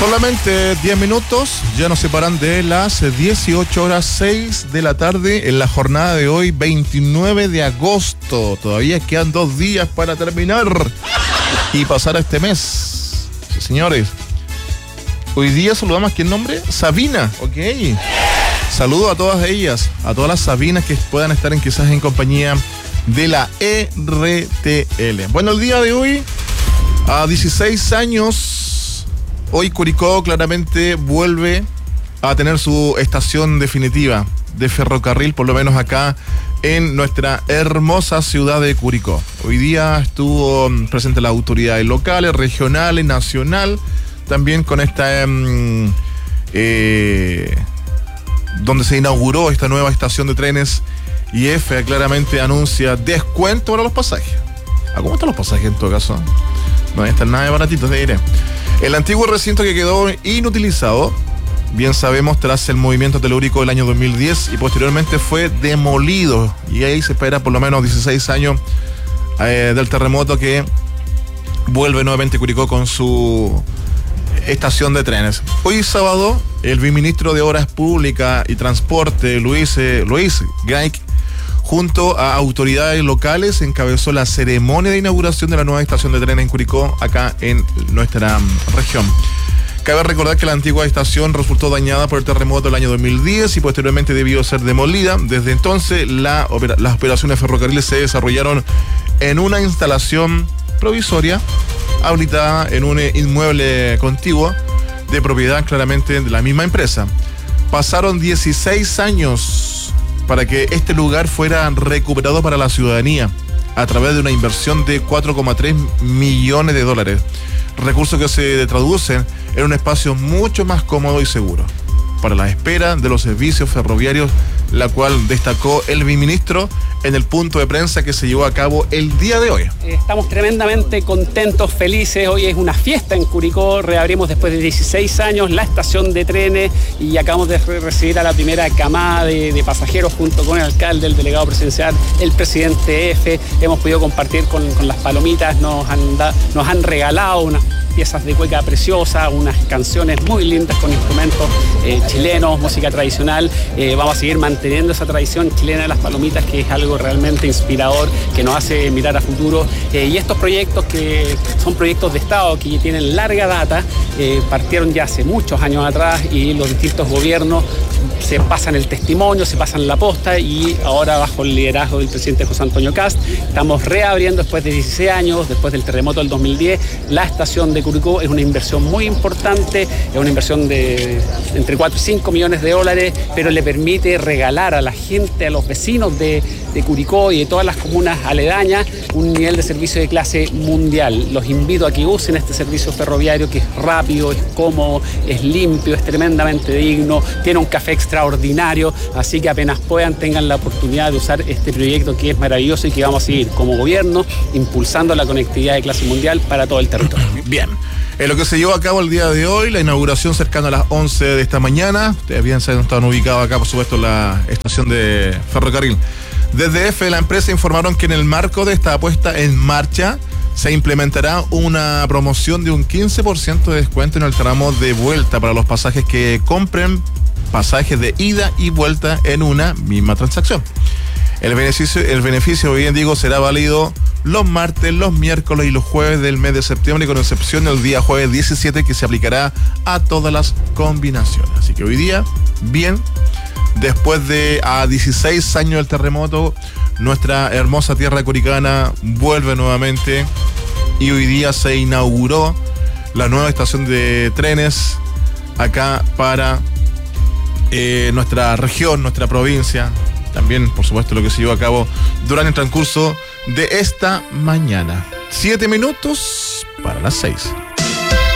Solamente 10 minutos ya nos separan de las 18:06 de la tarde en la jornada de hoy, 29 de agosto. Todavía quedan 2 días para terminar y pasar a este mes. Sí, señores. Hoy día saludamos a ¿quién nombre? Sabina, ok. Saludo a todas ellas, a todas las Sabinas que puedan estar quizás en compañía de la RTL. Bueno, el día de hoy, a 16 años, hoy Curicó claramente vuelve a tener su estación definitiva de ferrocarril, por lo menos acá en nuestra hermosa ciudad de Curicó. Hoy día estuvo presente las autoridades locales, regionales, nacional, también con esta donde se inauguró esta nueva estación de trenes, y EFE claramente anuncia descuento para los pasajes. ¿A cómo están los pasajes en todo caso? No están nada de baratitos, te diré. El antiguo recinto que quedó inutilizado, bien sabemos, tras el movimiento telúrico del año 2010 y posteriormente fue demolido, y ahí se espera por lo menos 16 años del terremoto que vuelve nuevamente Curicó con su estación de trenes. Hoy sábado, el viceministro de Obras Públicas y Transporte, Luis Gaik, junto a autoridades locales, encabezó la ceremonia de inauguración de la nueva estación de trenes en Curicó, acá en nuestra región. Cabe recordar que la antigua estación resultó dañada por el terremoto del año 2010 y posteriormente debió ser demolida. Desde entonces, las operaciones ferrocarriles se desarrollaron en una instalación provisoria habilitada en un inmueble contiguo de propiedad claramente de la misma empresa. Pasaron 16 años para que este lugar fuera recuperado para la ciudadanía a través de una inversión de $4,3 millones, recursos que se traducen en un espacio mucho más cómodo y seguro para la espera de los servicios ferroviarios, la cual destacó el viceministro en el punto de prensa que se llevó a cabo el día de hoy. Estamos tremendamente contentos, felices. Hoy es una fiesta en Curicó. Reabrimos después de 16 años la estación de trenes y acabamos de recibir a la primera camada de pasajeros junto con el alcalde, el delegado presidencial, el presidente EFE. Hemos podido compartir con las palomitas, nos han regalado unas piezas de cueca preciosa, unas canciones muy lindas con instrumentos chilenos, música tradicional. Vamos a seguir manteniendo esa tradición chilena de las palomitas, que es algo realmente inspirador, que nos hace mirar a futuro. Y estos proyectos, que son proyectos de Estado que tienen larga data, partieron ya hace muchos años atrás, y los distintos gobiernos se pasan el testimonio, se pasan la posta, y ahora bajo el liderazgo del presidente José Antonio Kast estamos reabriendo después de 16 años, después del terremoto del 2010, la estación de Curicó. Es una inversión muy importante, es una inversión de entre 4 y 5 millones de dólares, pero le permite regalar a la gente, a los vecinos de Curicó y de todas las comunas aledañas, un nivel de servicio de clase mundial. Los invito a que usen este servicio ferroviario, que es rápido, es cómodo, es limpio, es tremendamente digno, tiene un café extraordinario, así que apenas puedan, tengan la oportunidad de usar este proyecto, que es maravilloso y que vamos a seguir como gobierno impulsando la conectividad de clase mundial para todo el territorio. Bien. En lo que se llevó a cabo el día de hoy, la inauguración cercana a las 11 de esta mañana. Ustedes bien saben, están ubicados acá, por supuesto, la estación de ferrocarril. Desde EFE, la empresa informaron que en el marco de esta puesta en marcha se implementará una promoción de un 15% de descuento en el tramo de vuelta para los pasajes que compren pasajes de ida y vuelta en una misma transacción. El beneficio, bien digo, será válido los martes, los miércoles y los jueves del mes de septiembre, con excepción del día jueves 17, que se aplicará a todas las combinaciones. Así que hoy día, bien, después de 16 años del terremoto, nuestra hermosa tierra curicana vuelve nuevamente, y hoy día se inauguró la nueva estación de trenes acá para nuestra región, nuestra provincia. También, por supuesto, lo que se llevó a cabo durante el transcurso de esta mañana. 7 minutos para las 6.